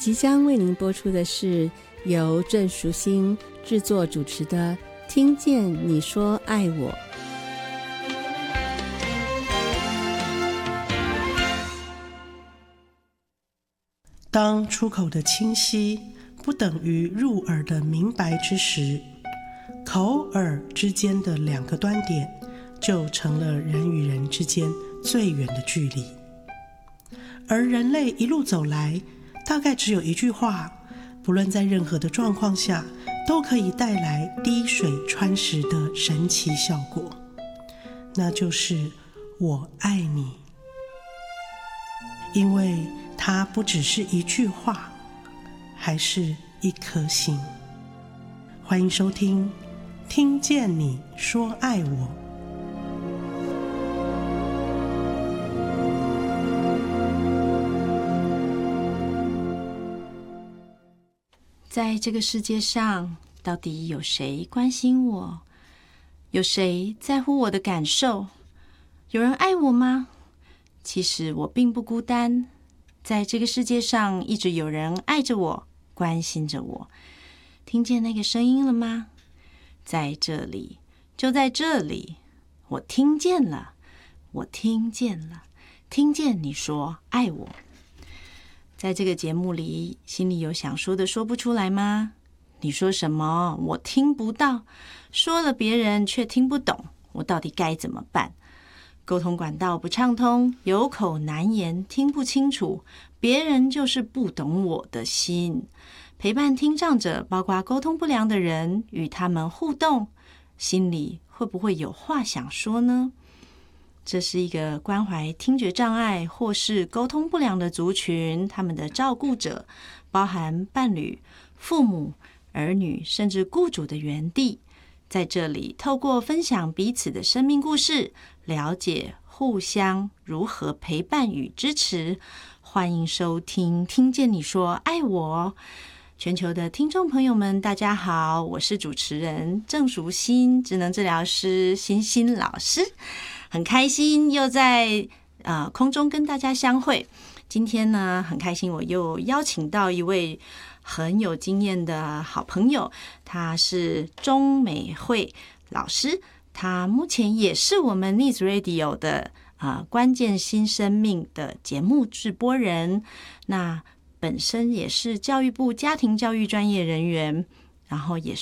即将为您播出的是由郑淑馨制作主持的《听见你说爱我》。 当出口的清晰不等于入耳的明白之时，口耳之间的两个端点就成了人与人之间最远的距离。而人类一路走来，大概只有一句话，不论在任何的状况下，都可以带来滴水穿石的神奇效果，那就是我爱你。因为它不只是一句话，还是一颗心。欢迎收听听见你说爱我。 在这个世界上，到底有谁关心我？有谁在乎我的感受？有人爱我吗？其实我并不孤单，在这个世界上一直有人爱着我，关心着我。听见那个声音了吗？在这里，就在这里，我听见了，我听见了，听见你说爱我。在这个节目里，心里有想说的说不出来吗？你说什么我听不到，说了别人却听不懂，我到底该怎么办？沟通管道不畅通，有口难言，听不清楚，别人就是不懂我的心。陪伴听障者，包括沟通不良的人，与他们互动，心里会不会有话想说呢？这是一个关怀听觉障碍或是沟通不良的族群，他们的照顾者，包含伴侣、父母、儿女，甚至雇主的园地。在这里，透过分享彼此的生命故事，了解互相如何陪伴与支持。欢迎收听听见你说爱我。全球的听众朋友们，大家好，我是主持人郑淑馨，职能治疗师欣欣老师，很开心又在空中跟大家相会。今天呢，很开心我又邀请到一位很有经验的好朋友，他是钟美惠老师，他目前也是我们 Needs Radio 的关键新生命的节目制播人，那本身也是教育部家庭教育专业人员，然后也